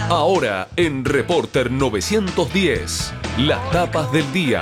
Ahora en Reporter 910, las tapas del día.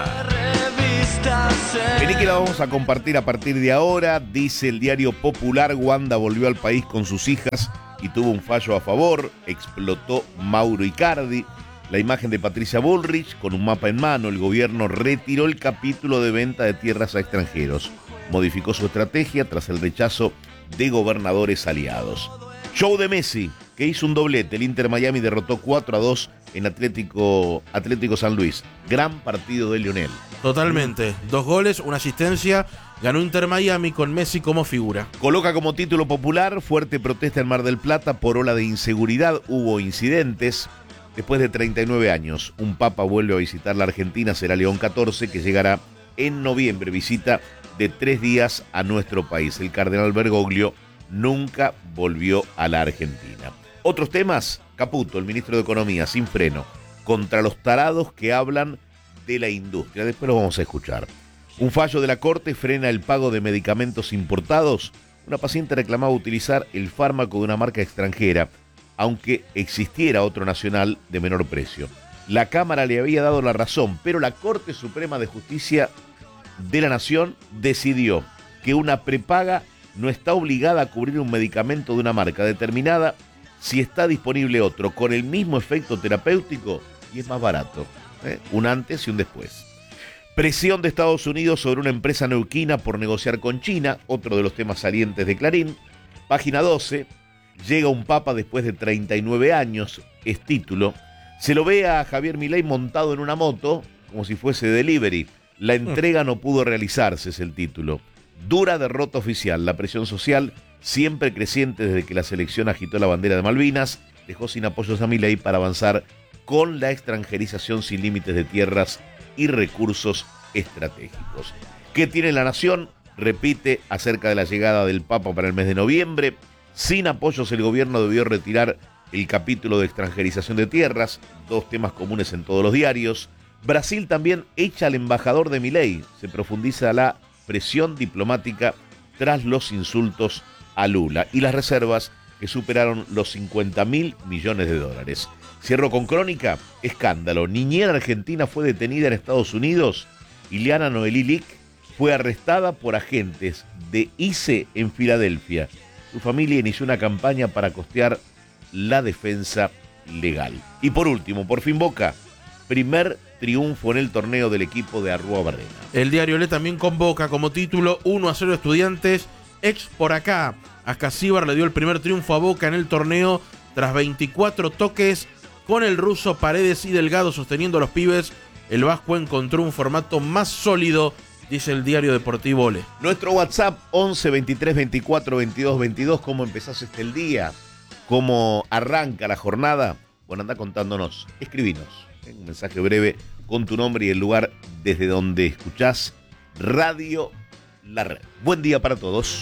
Vení que la vamos a compartir a partir de ahora. Dice el diario Popular: Wanda volvió al país con sus hijas y tuvo un fallo a favor. Explotó Mauro Icardi. La imagen de Patricia Bullrich con un mapa en mano. El gobierno retiró el capítulo de venta de tierras a extranjeros. Modificó su estrategia tras el rechazo de gobernadores aliados. Show de Messi, que hizo un doblete. El Inter Miami derrotó 4-2 en Atlético San Luis. Gran partido de Lionel. Totalmente. 2 goles, una asistencia. Ganó Inter Miami con Messi como figura. Coloca como título popular: fuerte protesta en Mar del Plata por ola de inseguridad. Hubo incidentes. Después de 39 años, un papa vuelve a visitar la Argentina. Será León XIV, que llegará en noviembre. Visita de 3 días a nuestro país. El cardenal Bergoglio nunca volvió a la Argentina. Otros temas: Caputo, el ministro de Economía, sin freno, contra los tarados que hablan de la industria. Después lo vamos a escuchar. Un fallo de la Corte frena el pago de medicamentos importados. Una paciente reclamaba utilizar el fármaco de una marca extranjera, aunque existiera otro nacional de menor precio. La Cámara le había dado la razón, pero la Corte Suprema de Justicia de la Nación decidió que una prepaga no está obligada a cubrir un medicamento de una marca determinada si está disponible otro con el mismo efecto terapéutico y es más barato. Un antes y un después. Presión de Estados Unidos sobre una empresa neuquina por negociar con China, otro de los temas salientes de Clarín. Página 12, llega un papa después de 39 años, es título. Se lo ve a Javier Milei montado en una moto, como si fuese delivery. La entrega no pudo realizarse, es el título. Dura derrota oficial. La presión social, siempre creciente desde que la selección agitó la bandera de Malvinas, dejó sin apoyos a Milei para avanzar con la extranjerización sin límites de tierras y recursos estratégicos. ¿Qué tiene la Nación? Repite acerca de la llegada del Papa para el mes de noviembre. Sin apoyos, el gobierno debió retirar el capítulo de extranjerización de tierras, 2 temas comunes en todos los diarios. Brasil también echa al embajador de Milei. Se profundiza la presión diplomática tras los insultos a Lula y las reservas que superaron los $50.000 millones. Cierro con Crónica. Escándalo. Niñera argentina fue detenida en Estados Unidos. Ileana Noelí Lick fue arrestada por agentes de ICE en Filadelfia. Su familia inició una campaña para costear la defensa legal. Y por último, por fin Boca. Primer triunfo en el torneo del equipo de Arrua Barrena. El diario Le también convoca como título 1-0 Estudiantes, ex por acá. Ascasíbar le dio el primer triunfo a Boca en el torneo tras 24 toques, con el ruso Paredes y Delgado sosteniendo a los pibes. El vasco encontró un formato más sólido, dice el diario deportivo Le. Nuestro WhatsApp 11 23 24 22 22. ¿Cómo empezás el día? ¿Cómo arranca la jornada? Bueno, anda contándonos. Escribinos un mensaje breve con tu nombre y el lugar desde donde escuchás Radio La Red. Buen día para todos.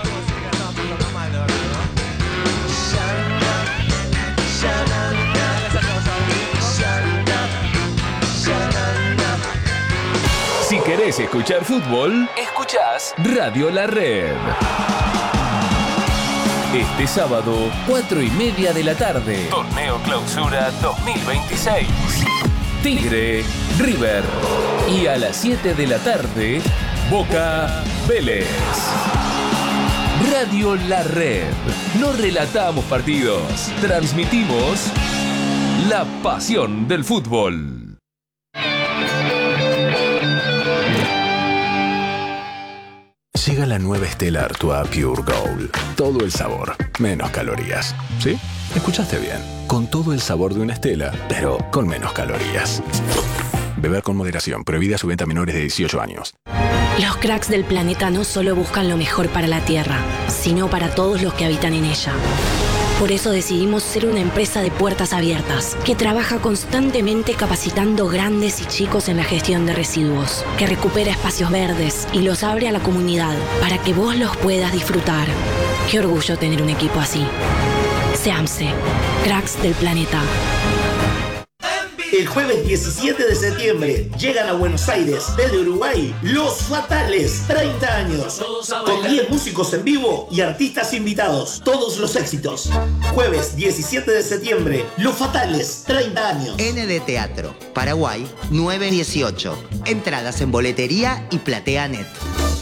Si querés escuchar fútbol, escuchás Radio La Red. Este sábado, 4:30 de la tarde. Torneo Clausura 2026. Tigre, River. Y a las 7 de la tarde, Boca, Vélez. Radio La Red. No relatamos partidos, transmitimos la pasión del fútbol. Llega la nueva Stella Artois Pure Gold. Todo el sabor, menos calorías. ¿Sí? Escuchaste bien. Con todo el sabor de una Stella, pero con menos calorías. Beber con moderación. Prohibida su venta a menores de 18 años. Los cracks del planeta no solo buscan lo mejor para la Tierra, sino para todos los que habitan en ella. Por eso decidimos ser una empresa de puertas abiertas, que trabaja constantemente capacitando grandes y chicos en la gestión de residuos, que recupera espacios verdes y los abre a la comunidad para que vos los puedas disfrutar. Qué orgullo tener un equipo así. SEAMSE, cracks del planeta. El jueves 17 de septiembre llegan a Buenos Aires desde Uruguay Los Fatales, 30 años, con 10 músicos en vivo y artistas invitados. Todos los éxitos. Jueves 17 de septiembre, Los Fatales, 30 años. ND Teatro, Paraguay 918. Entradas en boletería y PlateaNet.